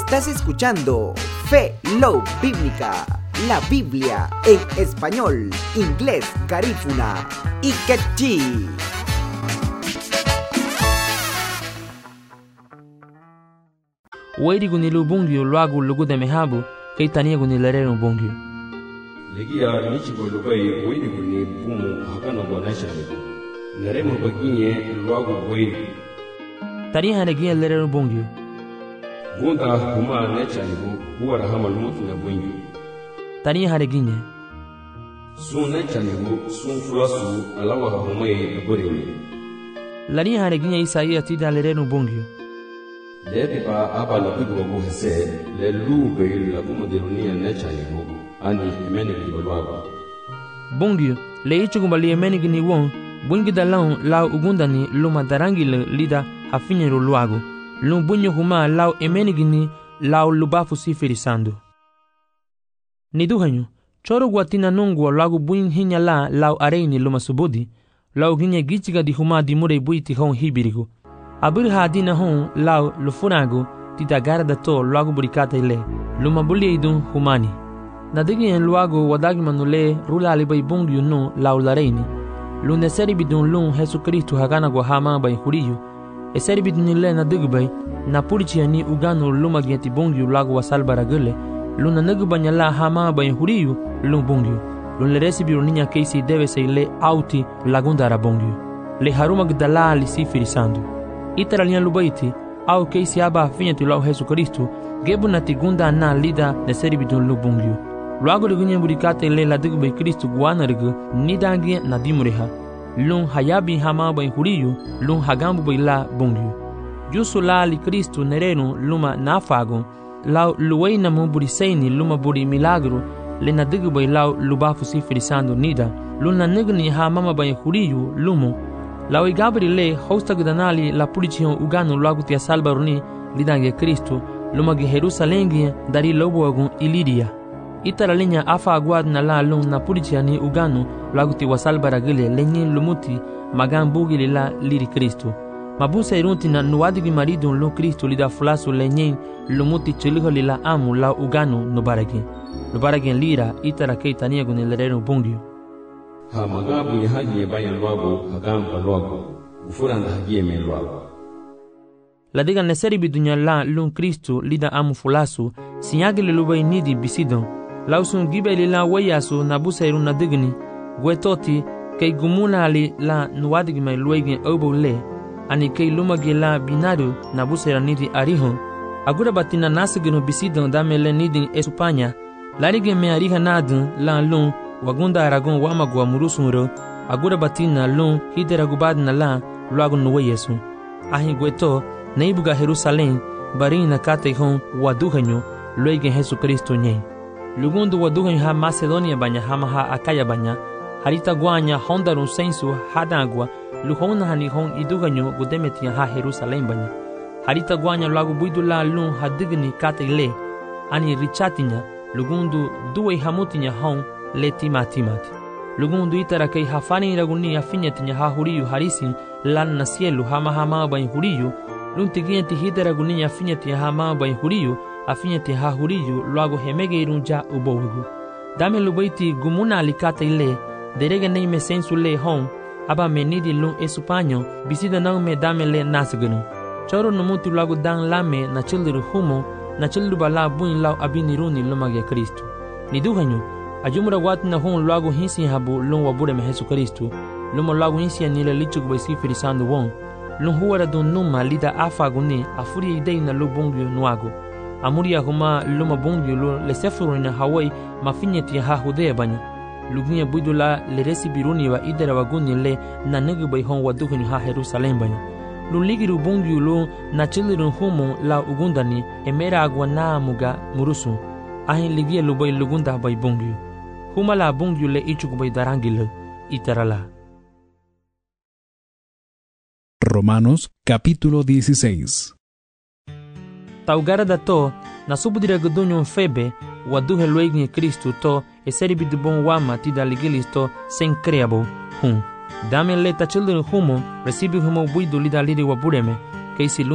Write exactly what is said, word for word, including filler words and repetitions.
Estás escuchando Fe Love Bíblica, la Biblia en español, inglés, garífuna y quechí. Wairi gunilu bungyo luagu lugu de mehabu kay tania gunilarero bungyo. Legia nichigo lubai wairi guni bumu hakana gwana shalibu. Naremo baginye luagu wairi. Tania hanegia lerero bungyo. Gunda huma nechalibu huwa hamal mutu na bungyo. Tania haneginye. Sun nechalibu sun fulasu alawa humaye agorewe. Lania haneginye Isaia tida lerero bungyo. Leti pa apa la pigo go hese le lube la como de unia nechali go ani emeni kibolwa bungyo le ichi kumbali emeni gini won bungi dalon lao ugundani luma darangi le lida hafinero luago lum bunyo huma lao emeni gini lao lubafu sifirisando niduhanyo choro guatina nungu lago buin hinya la lao areini luma subudi lao ginya gichiga di huma di mure buiti hon hibirigo abir hadina hon lao lufurago tita garda to luago burikata ile luma buli idun humani nadigi en luago wadagi manule rula alibai bungyu no lao lareini lunde seri bidun lun Jesu Kristo hagana go hama bai huriyo e seri bidun ile nadigi bai na purichi ani ugano luma giati bungyu lago wasal baragele luna nagu banyala hama bai huriyo lun bungyu lun le resibi ninya keisi deve se ile auti lagunda ra bungyu le haruma gdala li sifirisando itara linha lubaiti au keisi aba afinha tu lau Jesu Kristo gebu na tigunda na lida na seribidun lubungyo luago lugunye burikate le la digu bai Kristo guana rigu nidangi na dimureha lun hayabi hama bai huriyo lun hagambu bai la bungyo jusu la li Kristo nereno luma nafago lau luwei na mu buriseini luma buri milagro le na digu bai lau lubafu sifirisando nida lun na nigni hama bai huriyo lumo Lao i Gabriele hosta gudanali la pulici ugano luagu tia salbaruni lidange Kristo lumagi Jerusalengi dari lobo agun Ilidia. Itara linya afa aguad na la lung na pulici ani ugano luagu tia wasalbaragile lenye lumuti magan bugi la liri Kristo. Mabusa irunti na nuadigi marido lo Kristo lida fulasu lenye lumuti chiliho lila amu la ugano nubaragi. Nubaragi lira itara keitania gunilero bungyo. Ha magabu ya haji bayan luago hagamba luago ufuranda haji me luago la diga neseri bidunya la lun Kristo lida amu fulasu sinyagi le lubai nidi bisidon lausun gibe lila wayasu nabusa irun na digni gwetoti kay gumuna ali la nuadigi mai luigi obo le ani kay lumagi la binado nabusa irun nidi arihon agura batina nasigino bisidon dame le nidi esupanya larige me ariha nadun la lun wagunda aragon wama gwa murusunro agura batina lun hidera gubad na la luago nuwe yesu ahi gweto neibuga Jerusalem barina kate hon waduhanyo luege Jesu Kristo nye lugundu waduhanyo ha Macedonia banya hama ha Akaya banya harita guanya hondarun sensu hadagwa luhona hani hon iduhanyo gudemetia ha Jerusalem banya harita guanya luago buidula lun hadigni kate le ani richatinya lugundu duwe hamutinya hon leti matimati lugundu itara kay hafani raguni afinyatinya ha huriyu harisi lan na cielo hama hama bai huriyu luntigienti hidera guni afinyati hama bai huriyu afinyati ha huriyu luago hemege irunja ubowigu dame lubaiti gumuna alikata ile derege nei me sensu le hon aba menidi lun esupanyo bisida nang me dame le nasgunu choro numuti luago dan lame na childiru humo na childu bala buin lau abiniruni lumage Kristo niduhanyo ajumura watu na hon luago hinsi habu lun wabure me Jesu Kristo lumo luago hinsi anile lichuk bai sifirisando won lun huwara dun numa lida afa gune afuri idei na lu bungyo nuago amuria huma luma bungyo lu lesefuru na hawai mafinyeti ha hudea banya lugunya budula le resibiruni wa idera waguni le na negu bai hon waduhuni ha Jerusalem banya lu ligiru bungyo lu na chiliru humo la ugundani emera agwa na muga murusu ahin ligia lu bai lugunda bai bungyo huma la bungyo le ichuk bai darangile itarala. Romanos capítulo dieciséis. Taugara da to na subudira gudunyo febe waduhe luegi Kristo to eseribi dubon wama tida ligilis to sen creabo hum dame le tachildu humo recibi humo buidu lida lidi wabureme keisi